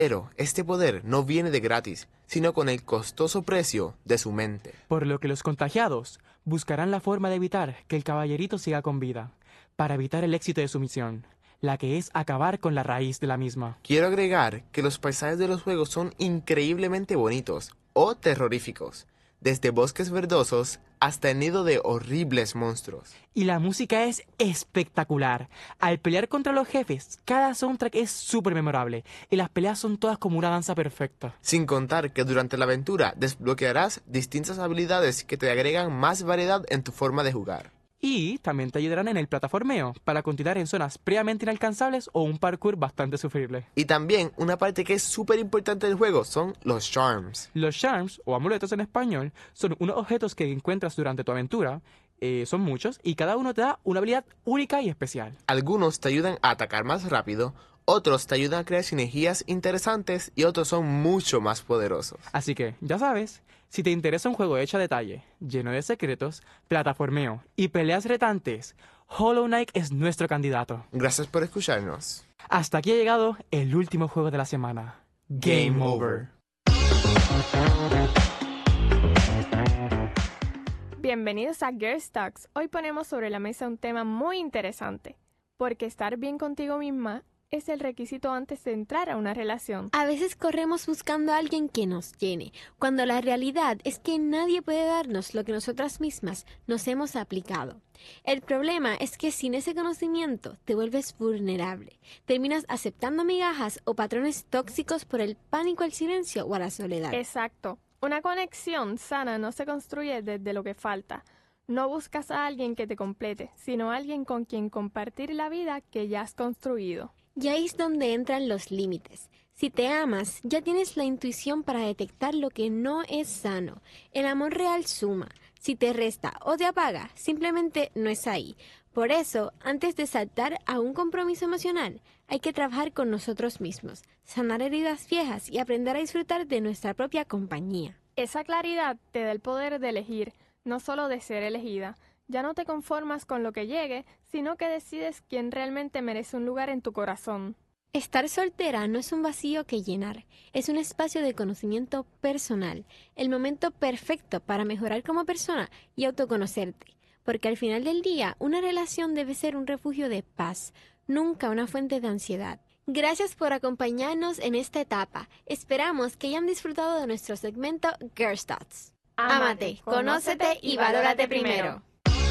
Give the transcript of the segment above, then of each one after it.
Pero este poder no viene de gratis, sino con el costoso precio de su mente. Por lo que los contagiados buscarán la forma de evitar que el caballerito siga con vida, para evitar el éxito de su misión, la que es acabar con la raíz de la misma. Quiero agregar que los paisajes de los juegos son increíblemente bonitos o terroríficos, desde bosques verdosos hasta el nido de horribles monstruos. Y la música es espectacular. Al pelear contra los jefes, cada soundtrack es súper memorable y las peleas son todas como una danza perfecta. Sin contar que durante la aventura desbloquearás distintas habilidades que te agregan más variedad en tu forma de jugar. Y también te ayudarán en el plataformeo para continuar en zonas previamente inalcanzables o un parkour bastante sufrible. Y también una parte que es súper importante del juego son los charms. Los charms, o amuletos en español, son unos objetos que encuentras durante tu aventura. Son muchos y cada uno te da una habilidad única y especial. Algunos te ayudan a atacar más rápido, otros te ayudan a crear sinergias interesantes y otros son mucho más poderosos. Así que, ya sabes, si te interesa un juego hecho a detalle, lleno de secretos, plataformeo y peleas retantes, Hollow Knight es nuestro candidato. Gracias por escucharnos. Hasta aquí ha llegado el último juego de la semana. Game Over. Bienvenidos a Girls Talks. Hoy ponemos sobre la mesa un tema muy interesante, porque estar bien contigo misma es el requisito antes de entrar a una relación. A veces corremos buscando a alguien que nos llene, cuando la realidad es que nadie puede darnos lo que nosotras mismas nos hemos aplicado. El problema es que sin ese conocimiento te vuelves vulnerable. Terminas aceptando migajas o patrones tóxicos por el pánico al silencio o a la soledad. Exacto. Una conexión sana no se construye desde lo que falta. No buscas a alguien que te complete, sino a alguien con quien compartir la vida que ya has construido. Y ahí es donde entran los límites. Si te amas, ya tienes la intuición para detectar lo que no es sano. El amor real suma. Si te resta o te apaga, simplemente no es ahí. Por eso, antes de saltar a un compromiso emocional, hay que trabajar con nosotros mismos, sanar heridas viejas y aprender a disfrutar de nuestra propia compañía. Esa claridad te da el poder de elegir, no solo de ser elegida. Ya no te conformas con lo que llegue, sino que decides quién realmente merece un lugar en tu corazón. Estar soltera no es un vacío que llenar, es un espacio de conocimiento personal, el momento perfecto para mejorar como persona y autoconocerte, porque al final del día una relación debe ser un refugio de paz, nunca una fuente de ansiedad. Gracias por acompañarnos en esta etapa, esperamos que hayan disfrutado de nuestro segmento Girls Thoughts. Ámate, conócete y valórate primero.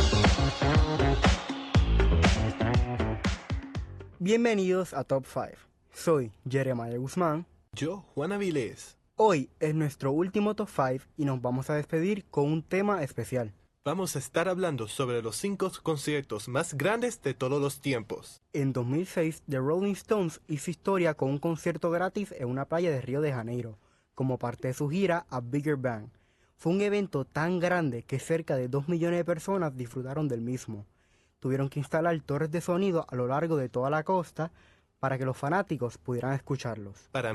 Bienvenidos a Top 5. Soy Jeremiah Guzmán. Yo, Juan Avilés. Hoy es nuestro último Top 5 y nos vamos a despedir con un tema especial. Vamos a estar hablando sobre los 5 conciertos más grandes de todos los tiempos. En 2006, The Rolling Stones hizo historia con un concierto gratis en una playa de Río de Janeiro, como parte de su gira A Bigger Bang. Fue un evento tan grande que cerca de 2 millones de personas disfrutaron del mismo. Tuvieron que instalar torres de sonido a lo largo de toda la costa para que los fanáticos pudieran escucharlos. Para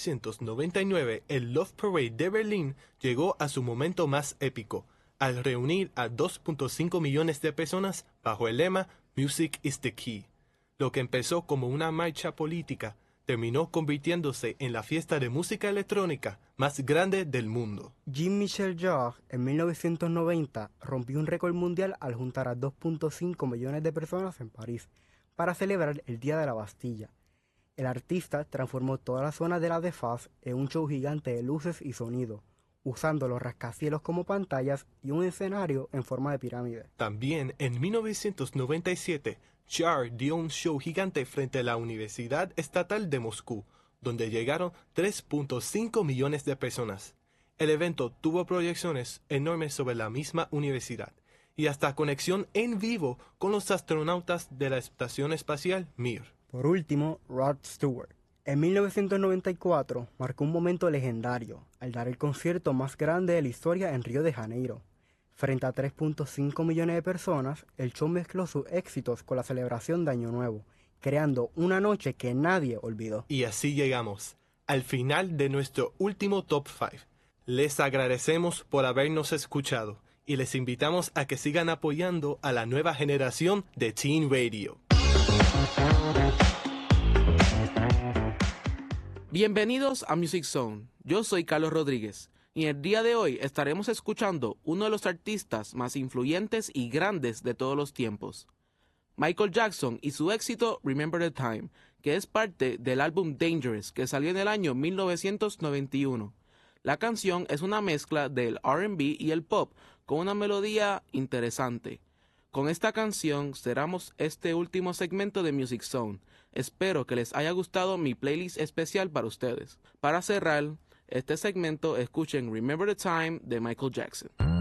1999, el Love Parade de Berlín llegó a su momento más épico, al reunir a 2.5 millones de personas bajo el lema Music is the Key. Lo que empezó como una marcha política terminó convirtiéndose en la fiesta de música electrónica más grande del mundo. Jean-Michel Jarre en 1990 rompió un récord mundial al juntar a 2.5 millones de personas en París para celebrar el Día de la Bastilla. El artista transformó toda la zona de la Défense en un show gigante de luces y sonido, usando los rascacielos como pantallas y un escenario en forma de pirámide. También en 1997, Jarre dio un show gigante frente a la Universidad Estatal de Moscú, donde llegaron 3.5 millones de personas. El evento tuvo proyecciones enormes sobre la misma universidad y hasta conexión en vivo con los astronautas de la Estación Espacial Mir. Por último, Rod Stewart. En 1994 marcó un momento legendario al dar el concierto más grande de la historia en Río de Janeiro. Frente a 3.5 millones de personas, el show mezcló sus éxitos con la celebración de Año Nuevo, creando una noche que nadie olvidó. Y así llegamos al final de nuestro último Top 5. Les agradecemos por habernos escuchado y les invitamos a que sigan apoyando a la nueva generación de Teen Radio. Bienvenidos a Music Zone. Yo soy Carlos Rodríguez y el día de hoy estaremos escuchando uno de los artistas más influyentes y grandes de todos los tiempos, Michael Jackson y su éxito Remember the Time, que es parte del álbum Dangerous, que salió en el año 1991. La canción es una mezcla del R&B y el pop con una melodía interesante. Con esta canción cerramos este último segmento de Music Zone. Espero que les haya gustado mi playlist especial para ustedes. Para cerrar este segmento, escuchen Remember the Time de Michael Jackson.